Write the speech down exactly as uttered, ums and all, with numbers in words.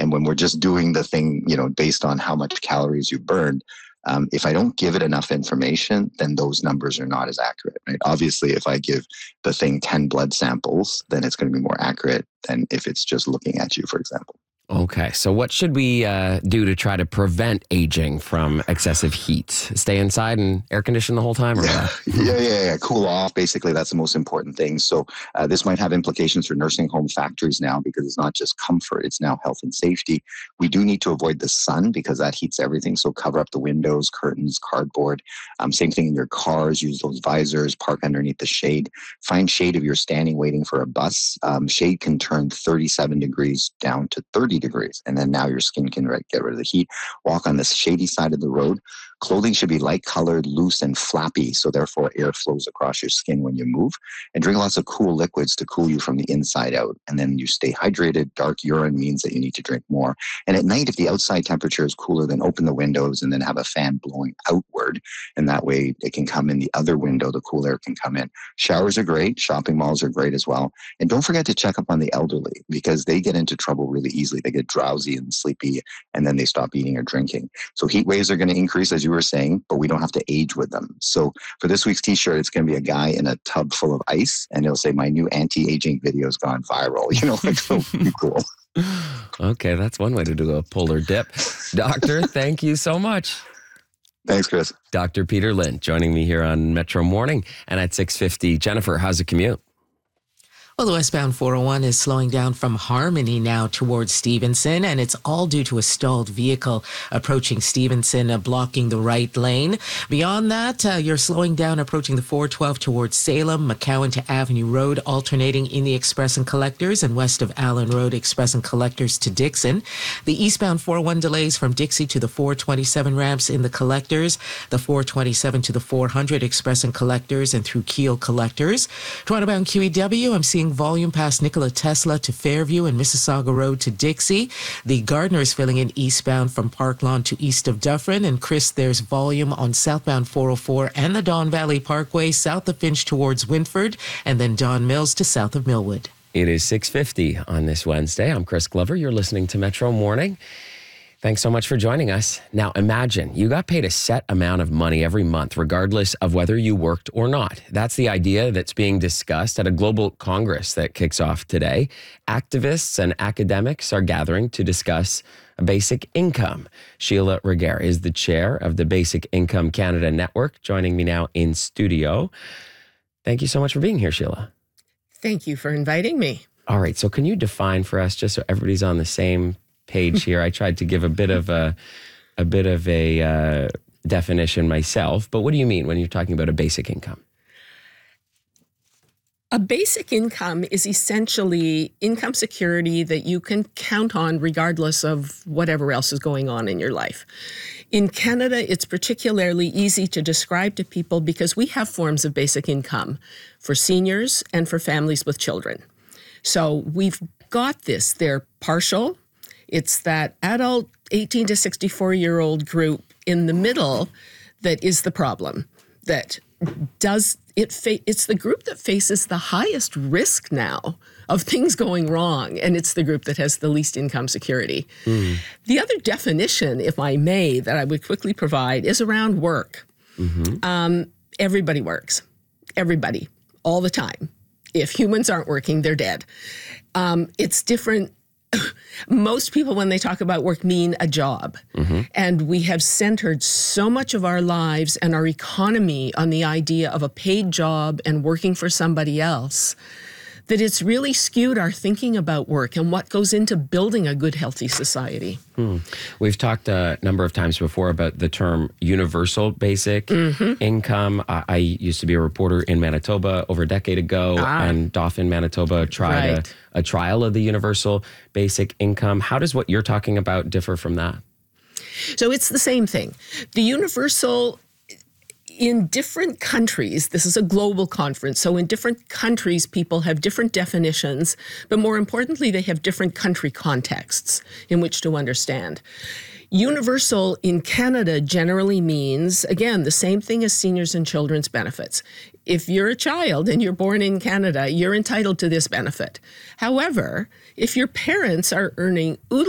And when we're just doing the thing, you know, based on how much calories you burned, um, if I don't give it enough information, then those numbers are not as accurate, right? Obviously, if I give the thing ten blood samples, then it's going to be more accurate than if it's just looking at you, for example. Okay, so what should we uh, do to try to prevent aging from excessive heat? Stay inside and air condition the whole time? Or yeah, what? yeah, yeah, yeah. Cool off. Basically, that's the most important thing. So uh, this might have implications for nursing home factories now because it's not just comfort, it's now health and safety. We do need to avoid the sun because that heats everything. So cover up the windows, curtains, cardboard. Um, same thing in your cars. Use those visors. Park underneath the shade. Find shade if you're standing waiting for a bus. Um, shade can turn thirty-seven degrees down to thirty degrees, and then now your skin can get rid of the heat. Walk on the shady side of the road. Clothing should be light colored, loose, and flappy, so therefore air flows across your skin when you move. And drink lots of cool liquids to cool you from the inside out. And then you stay hydrated. Dark urine means that you need to drink more. And at night, if the outside temperature is cooler, then open the windows and then have a fan blowing outward. And that way it can come in the other window, the cool air can come in. Showers are great. Shopping malls are great as well. And don't forget to check up on the elderly because they get into trouble really easily. They get drowsy and sleepy, and then they stop eating or drinking. So heat waves are going to increase, as you were saying, but we don't have to age with them. So for this week's t-shirt, it's going to be a guy in a tub full of ice, and it'll say, "My new anti-aging video's gone viral." You know, like, so cool. Okay, that's one way to do a polar dip. Doctor, thank you so much. Thanks, Chris. Doctor Peter Lind joining me here on Metro Morning and at six fifty. Jennifer, how's the commute? Well, the westbound four oh one is slowing down from Harmony now towards Stevenson, and it's all due to a stalled vehicle approaching Stevenson, uh, blocking the right lane. Beyond that, uh, you're slowing down approaching the four twelve towards Salem, McCowan to Avenue Road, alternating in the Express and Collectors, and west of Allen Road, Express and Collectors to Dixon. The eastbound four oh one delays from Dixie to the four twenty-seven ramps in the Collectors, the four twenty-seven to the four hundred Express and Collectors, and through Keel Collectors. Toronto-bound Q E W, I'm seeing volume past Nikola Tesla to Fairview and Mississauga Road to Dixie. The Gardner is filling in eastbound from Park Lawn to east of Dufferin. And Chris, there's volume on southbound four oh four and the Don Valley Parkway, south of Finch towards Wynford, and then Don Mills to south of Millwood. It is six fifty on this Wednesday. I'm Chris Glover. You're listening to Metro Morning. Thanks so much for joining us. Now, imagine you got paid a set amount of money every month, regardless of whether you worked or not. That's the idea that's being discussed at a global congress that kicks off today. Activists and academics are gathering to discuss a basic income. Sheila Reguer is the chair of the Basic Income Canada Network, joining me now in studio. Thank you so much for being here, Sheila. Thank you for inviting me. All right, so can you define for us, just so everybody's on the same page here? I tried to give a bit of a a bit of a uh, definition myself, but what do you mean when you're talking about a basic income? A basic income is essentially income security that you can count on regardless of whatever else is going on in your life. In Canada, it's particularly easy to describe to people because we have forms of basic income for seniors and for families with children. So we've got this. They're partial. It's that adult eighteen to sixty-four-year-old group in the middle that is the problem. That does it? Fa- it's the group that faces the highest risk now of things going wrong, and it's the group that has the least income security. Mm. The other definition, if I may, that I would quickly provide is around work. Mm-hmm. Um, everybody works. Everybody, all the time. If humans aren't working, they're dead. Um, it's different. Most people, when they talk about work, mean a job. Mm-hmm. And we have centered so much of our lives and our economy on the idea of a paid job and working for somebody else that it's really skewed our thinking about work and what goes into building a good, healthy society. Hmm. We've talked a number of times before about the term universal basic mm-hmm. income. I, I used to be a reporter in Manitoba over a decade ago, ah. and Dauphin, Manitoba tried right. a, a trial of the universal basic income. How does what you're talking about differ from that? So it's the same thing. The universal In different countries, this is a global conference, so in different countries, people have different definitions, but more importantly, they have different country contexts in which to understand. Universal in Canada generally means, again, the same thing as seniors and children's benefits. If you're a child and you're born in Canada, you're entitled to this benefit. However, if your parents are earning oodles